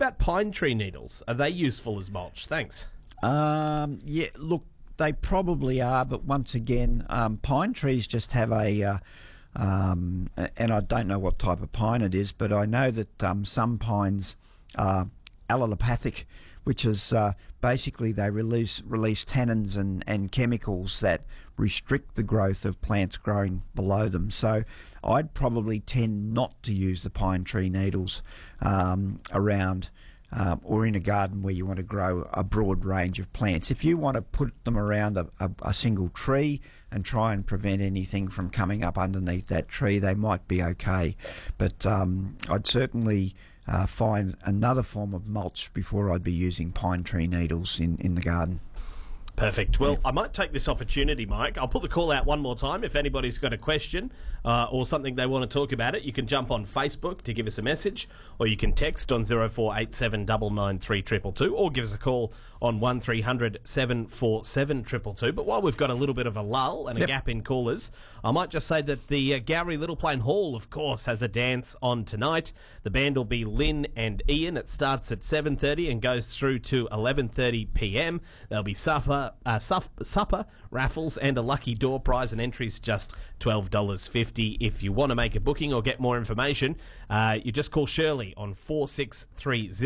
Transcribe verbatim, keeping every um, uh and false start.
about pine tree needles? Are they useful as mulch? Thanks. Um, yeah, look, they probably are, but once again, um, pine trees just have a, uh, um, and I don't know what type of pine it is, but I know that um, some pines are allelopathic, which is uh, basically they release release tannins and, and chemicals that restrict the growth of plants growing below them. So I'd probably tend not to use the pine tree needles um, around uh, or in a garden where you want to grow a broad range of plants. If you want to put them around a, a, a single tree and try and prevent anything from coming up underneath that tree, they might be okay. But um, I'd certainly Uh, find another form of mulch before I'd be using pine tree needles in, in the garden. Perfect. Well, I might take this opportunity, Mike. I'll put the call out one more time. If anybody's got a question uh, or something they want to talk about it, you can jump on Facebook to give us a message, or you can text on zero four eight seven nine nine three two two two, or give us a call on one three hundred seven four seven two two two. But while we've got a little bit of a lull and a Yep. gap in callers, I might just say that the uh, Gowrie Little Plain Hall, of course, has a dance on tonight. The band will be Lynn and Ian. It starts at seven thirty and goes through to eleven thirty p m. There'll be supper, uh, suff, supper, raffles, and a lucky door prize, and entries just twelve dollars fifty. If you want to make a booking or get more information, uh, you just call Shirley on four six three zero.